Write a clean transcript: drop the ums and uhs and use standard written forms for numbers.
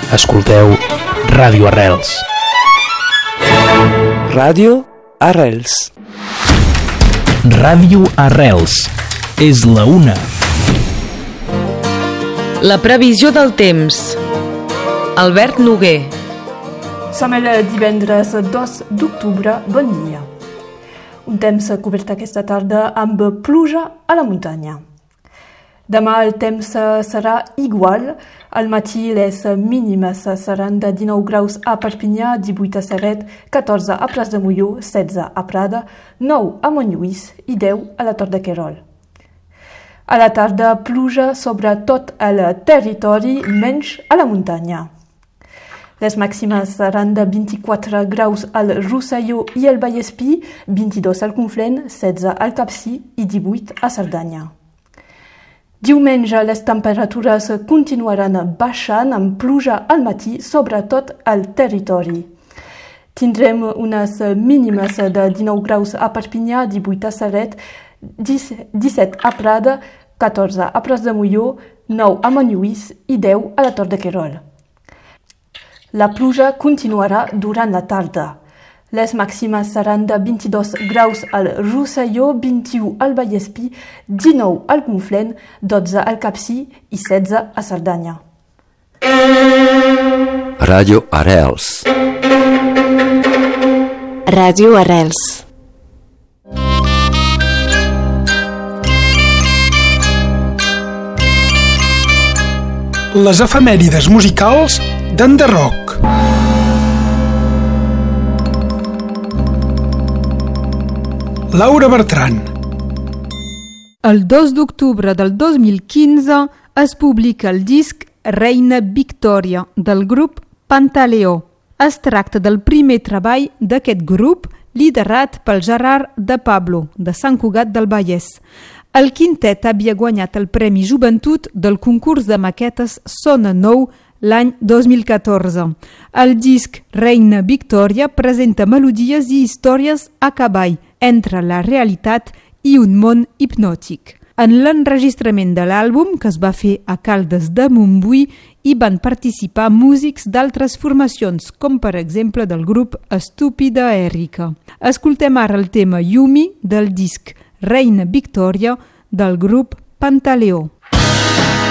Escolteu Ràdio Arrels. Ràdio Arrels. Ràdio Arrels. És la una. La previsió del temps. Albert Noguer. Som el divendres 2 d'octubre. Bon dia. Un temps cobert aquesta tarda amb pluja a la muntanya. Demà el temps serà igual. Al matí les mínimes seran de 19 graus a Perpinyà, 18 a Ceret, 14 a Pras de Molló, 16 a Prada, 9 a Montlluís i 10 a la Tor de Querol. A la tarda, pluja sobre tot el territori, menys a la muntanya. Les màximes seran de 24 graus al Rosselló i al Vallespí, 22 al Conflent, 16 al Capcir i 18 a Cerdanya. Diumenge les temperatures continuaran baixant amb pluja al matí sobre tot el territori. Tindrem unes mínimes de 19 graus a Perpinyà, 18 a Ceret, 17 a Prada, 14 a Pras de Molló, 9 a Montlluís i 10 a la Tor de Querol. La pluja continuarà durant la tarda. Les màximes seran de 22 graus al Rosselló, 21 al Vallespí, 19 al Conflent, 12 al Capcir i 16 a Cerdanya. Ràdio Arrels. Ràdio Arrels. Les efemèrides musicals d'Enderroc. Laura Bertran. El 2 d'octubre del 2015 es publica el disc Reina Victòria del grup Pantaleó. Es tracta del primer treball d'aquest grup liderat pel Gerard de Pablo, de Sant Cugat del Vallès. El quintet havia guanyat el Premi Joventut del concurs de maquetes Sona Nou l'any 2014. El disc Reina Victòria presenta melodies i històries a cavall entre la realitat i un món hipnòtic. En l'enregistrament de l'àlbum, que es va fer a Caldes de Montbui, hi van participar músics d'altres formacions, com per exemple del grup Estúpida Èrrica. Escoltem ara el tema Yumi del disc Reina Victòria del grup Pantaleó.